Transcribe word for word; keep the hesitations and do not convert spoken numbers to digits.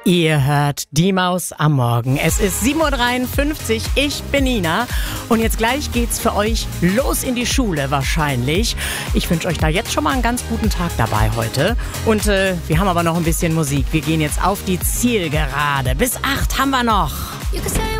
Ihr hört die Maus am Morgen. Es ist sieben Uhr dreiundfünfzig, ich bin Nina und jetzt gleich geht's für euch los in die Schule wahrscheinlich. Ich wünsche euch da jetzt schon mal einen ganz guten Tag dabei heute. Und äh, wir haben aber noch ein bisschen Musik. Wir gehen jetzt auf die Zielgerade. Bis acht haben wir noch.